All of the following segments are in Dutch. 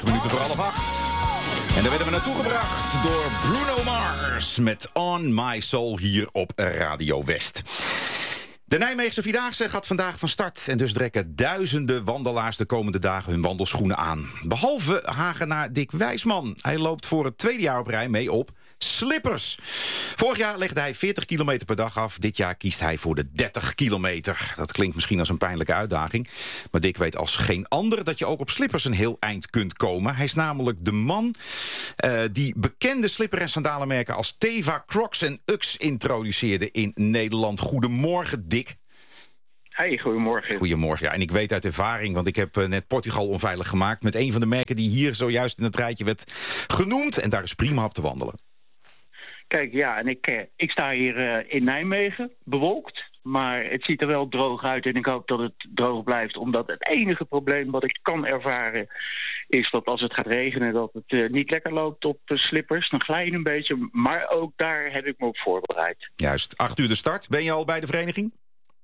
8 minuten voor 7:30. En daar werden we naartoe gebracht door Bruno Mars met On My Soul hier op Radio West. De Nijmeegse Vierdaagse gaat vandaag van start en dus trekken duizenden wandelaars de komende dagen hun wandelschoenen aan. Behalve Hagenaar Dick Wijsman. Hij loopt voor het tweede jaar op rij mee op slippers. Vorig jaar legde hij 40 kilometer per dag af. Dit jaar kiest hij voor de 30 kilometer. Dat klinkt misschien als een pijnlijke uitdaging. Maar Dick weet als geen ander dat je ook op slippers een heel eind kunt komen. Hij is namelijk de man die bekende slipper- en sandalenmerken als Teva, Crocs en Ux introduceerde in Nederland. Goedemorgen, Dick. Hey, goedemorgen. Goedemorgen, ja. En ik weet uit ervaring, want ik heb net Portugal onveilig gemaakt met een van de merken die hier zojuist in het rijtje werd genoemd. En daar is prima op te wandelen. Kijk, ja, en ik sta hier in Nijmegen, bewolkt. Maar het ziet er wel droog uit en ik hoop dat het droog blijft. Omdat het enige probleem wat ik kan ervaren is dat als het gaat regenen dat het niet lekker loopt op slippers. Dan glijden een beetje, maar ook daar heb ik me op voorbereid. Juist, 8 uur de start. Ben je al bij de vereniging?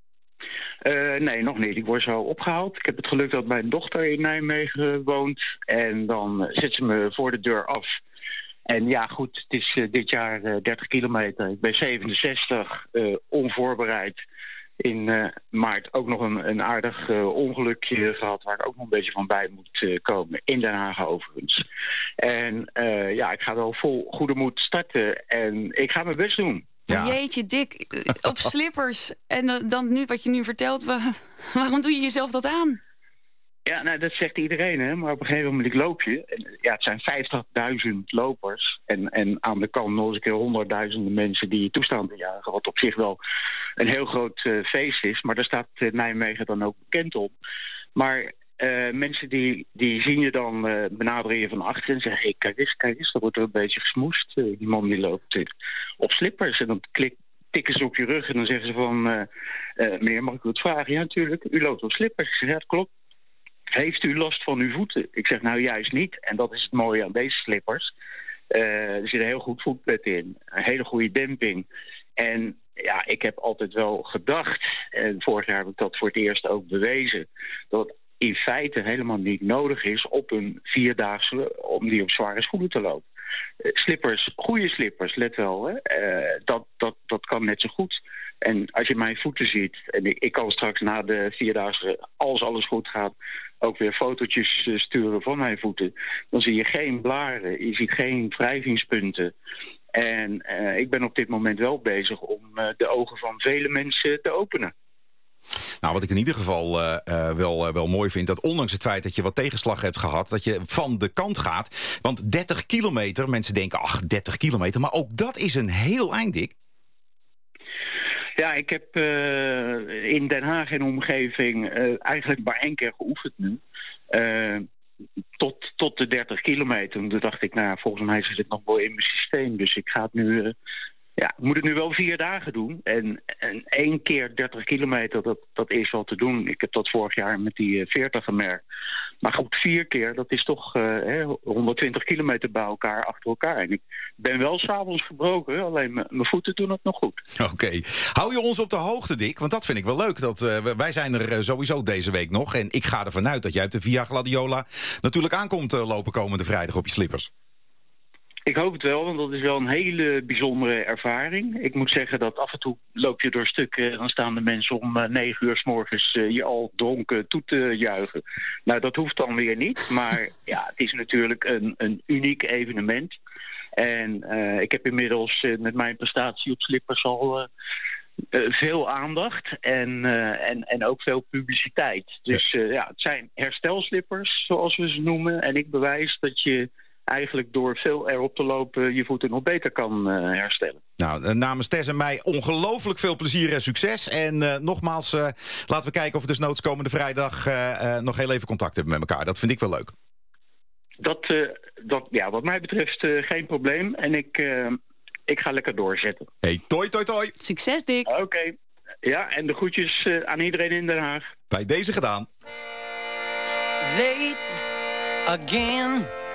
Nee, nog niet. Ik word zo opgehaald. Ik heb het geluk dat mijn dochter in Nijmegen woont. En dan zet ze me voor de deur af. En ja, goed, het is dit jaar 30 kilometer. Ik ben 67, onvoorbereid. In maart ook nog een aardig ongelukje gehad... waar ik ook nog een beetje van bij moet komen. In Den Haag overigens. En ja, ik ga wel vol goede moed starten. En ik ga mijn best doen. Ja. Jeetje, Dick, op slippers. En dan nu wat je nu vertelt, waarom doe je jezelf dat aan? Ja, nou, dat zegt iedereen, hè. Maar op een gegeven moment loop je. En, ja, het zijn 50.000 lopers. En aan de kant nog eens een keer honderdduizenden mensen die je toestaan te jagen. Wat op zich wel een heel groot feest is. Maar daar staat Nijmegen dan ook bekend op. Maar mensen die zien je dan benaderen je van achter en zeggen... Hey, kijk eens, dat wordt er een beetje gesmoest. Die man die loopt op slippers. En dan tikken ze op je rug en dan zeggen ze van... meneer, mag ik u het vragen? Ja, natuurlijk. U loopt op slippers. Ik zeg, ja, dat klopt. Heeft u last van uw voeten? Ik zeg, nou juist niet. En dat is het mooie aan deze slippers. Er zit een heel goed voetbed in. Een hele goede demping. En ja, ik heb altijd wel gedacht... en vorig jaar heb ik dat voor het eerst ook bewezen... dat in feite helemaal niet nodig is op een vierdaagse... om die op zware schoenen te lopen. Slippers, goede slippers, let wel. Hè? Dat kan net zo goed. En als je mijn voeten ziet... en ik kan straks na de vierdaagse, als alles goed gaat... ook weer fotootjes sturen van mijn voeten... dan zie je geen blaren, je ziet geen wrijvingspunten. En ik ben op dit moment wel bezig om de ogen van vele mensen te openen. Nou, wat ik in ieder geval wel mooi vind... dat ondanks het feit dat je wat tegenslag hebt gehad... dat je van de kant gaat. Want 30 kilometer, mensen denken, 30 kilometer... maar ook dat is een heel eind, Dick. Ja, ik heb in Den Haag en omgeving eigenlijk maar 1 keer geoefend nu. Tot de 30 kilometer. En toen dacht ik, nou, volgens mij zit het nog wel in mijn systeem. Dus ik ga het nu... ik moet het nu wel 4 dagen doen. En 1 keer 30 kilometer, dat is wel te doen. Ik heb dat vorig jaar met die 40 gemerkt. Maar goed, 4 keer, dat is toch 120 kilometer bij elkaar, achter elkaar. En ik ben wel 's avonds gebroken, alleen mijn voeten doen het nog goed. Oké. Hou je ons op de hoogte, Dick? Want dat vind ik wel leuk. Wij zijn er sowieso deze week nog. En ik ga ervan uit dat jij op de Via Gladiola natuurlijk aankomt lopen komende vrijdag op je slippers. Ik hoop het wel, want dat is wel een hele bijzondere ervaring. Ik moet zeggen dat af en toe loop je door stukken... dan staan de mensen om 9 uur 's morgens je al dronken toe te juichen. Nou, dat hoeft dan weer niet. Maar ja, het is natuurlijk een uniek evenement. En ik heb inmiddels met mijn prestatie op slippers al... veel aandacht en ook veel publiciteit. Dus het zijn herstelslippers, zoals we ze noemen. En ik bewijs dat je... eigenlijk door veel erop te lopen je voeten nog beter kan herstellen. Nou, namens Tess en mij ongelooflijk veel plezier en succes. En nogmaals, laten we kijken of we desnoods komende vrijdag nog heel even contact hebben met elkaar. Dat vind ik wel leuk. Wat mij betreft geen probleem. En ik ga lekker doorzetten. Hey, toi. Succes, Dick. Oké. Ja, en de groetjes aan iedereen in Den Haag. Bij deze gedaan. Late again.